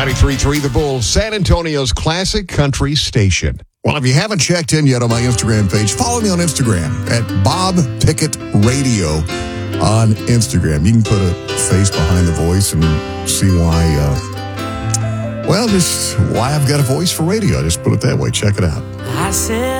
93.3 The Bull, San Antonio's classic country station. Well, if you haven't checked in yet on my Instagram page, follow me on Instagram at Bob Pickett Radio on Instagram. You can put a face behind the voice and see why, just why I've got a voice for radio. Just put it that way. Check it out. I said